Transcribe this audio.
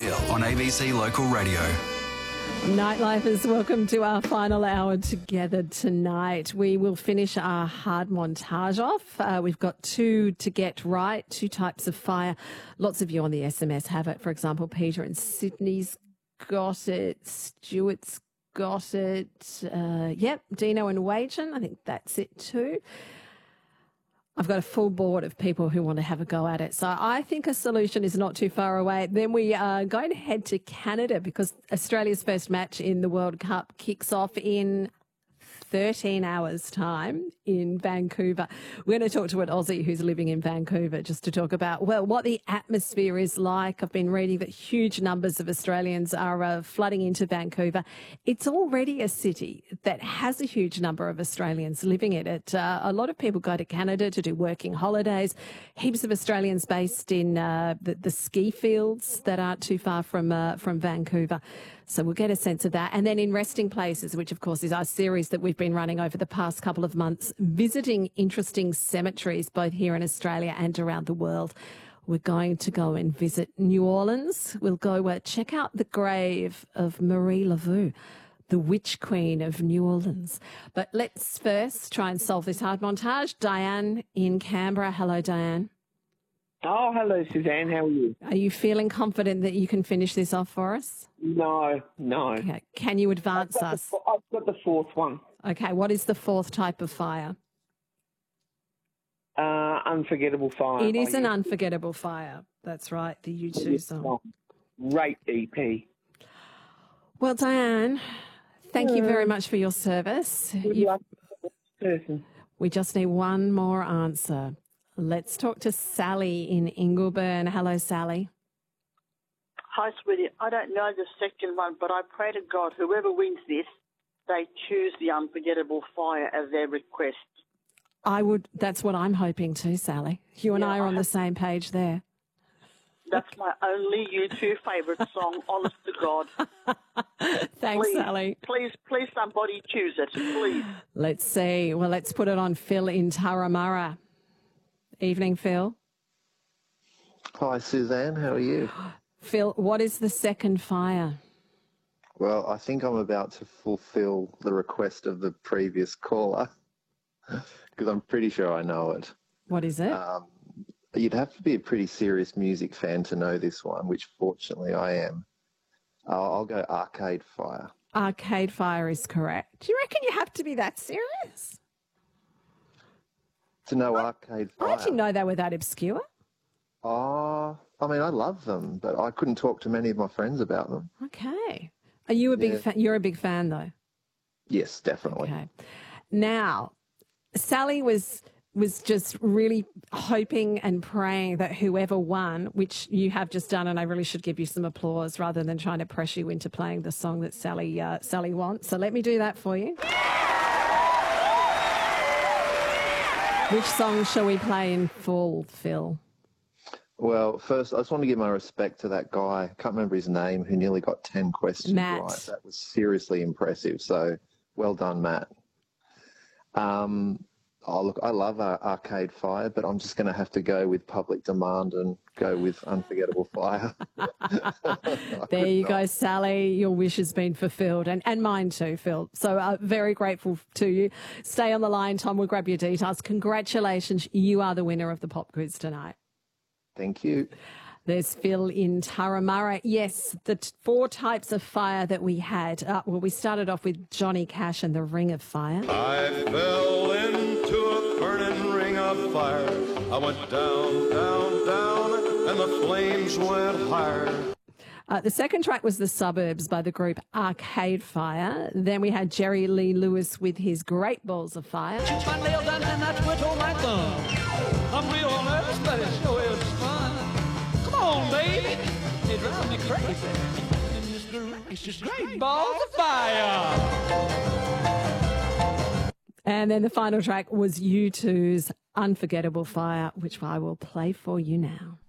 Phil on ABC Local Radio. Nightlifers, welcome to our final hour together tonight. We will finish our hard montage off. We've got two to get right, two types of fire. Lots of you on the SMS have it. For example, Peter in Sydney's got it. Stuart's got it. Yep, Dino and Wagen, I think that's it too. I've got a full board of people who want to have a go at it. So I think a solution is not too far away. Then we are going to head to Canada because Australia's first match in the World Cup kicks off in 13 hours' time in Vancouver. We're going to talk to an Aussie who's living in Vancouver just to talk about, well, what the atmosphere is like. I've been reading that huge numbers of Australians are flooding into Vancouver. It's already a city that has a huge number of Australians living in it. A lot of people go to Canada to do working holidays. Heaps of Australians based in the ski fields that aren't too far from Vancouver. So we'll get a sense of that. And then in Resting Places, which of course is our series that we've been running over the past couple of months, visiting interesting cemeteries both here in Australia and around the world. We're going to go and visit New Orleans. We'll go check out the grave of Marie Laveau, the Witch Queen of New Orleans. But let's first try and solve this hard montage. Diane in Canberra. Hello, Diane. Oh, hello, Suzanne. How are you? Are you feeling confident that you can finish this off for us? No. Okay. Can you advance us? I've got the fourth one. Okay. What is the fourth type of fire? Unforgettable Fire. It is an unforgettable fire. That's right. The U2 song. Great EP. Well, Diane, thank you very much for your service. Good luck to the person. We just need one more answer. Let's talk to Sally in Ingleburn. Hello, Sally. Hi, sweetie. I don't know the second one, but I pray to God whoever wins this, they choose the Unforgettable Fire as their request. That's what I'm hoping too, Sally. You and I are on the same page there. That's my only U2 favourite song, honest to God. Thanks, please, Sally. Please, somebody choose it, please. Let's see. Well, let's put it on Phil in Turramurra. Evening, Phil. Hi, Suzanne. How are you? Phil, what is the second fire? Well, I think I'm about to fulfill the request of the previous caller because I'm pretty sure I know it. What is it? You'd have to be a pretty serious music fan to know this one, which fortunately I am. I'll go Arcade Fire. Arcade Fire is correct. Do you reckon you have to be that serious? To know Arcade Fire? I didn't know they were that obscure. I mean, I love them, but I couldn't talk to many of my friends about them. Okay. Are you a big fan? You're a big fan, though? Yes, definitely. Okay. Now, Sally was just really hoping and praying that whoever won, which you have just done, and I really should give you some applause rather than trying to pressure you into playing the song that Sally wants. So let me do that for you. Which song shall we play in full, Phil? Well, first, I just want to give my respect to that guy. I can't remember his name, who nearly got 10 questions Matt. right. That was seriously impressive. So, well done, Matt. Look, I love Arcade Fire, but I'm just going to have to go with Public Demand and go with Unforgettable Fire. There you go, Sally. Your wish has been fulfilled, and mine too, Phil. So very grateful to you. Stay on the line, Tom. We'll grab your details. Congratulations. You are the winner of the pop quiz tonight. Thank you. There's Phil in Turramurra. Yes, the four types of fire that we had. Well, we started off with Johnny Cash and the Ring of Fire. I fell into a burning ring of fire. I went down, down, down, and the flames went higher. The second track was The Suburbs by the group Arcade Fire. Then we had Jerry Lee Lewis with his Great Balls of Fire. My nail done and I twitch on my thumb. I'm real nervous, but it sure is fun. Come on, baby. It drives me crazy. It's just great balls of fire. And then the final track was U2's Unforgettable Fire, which I will play for you now.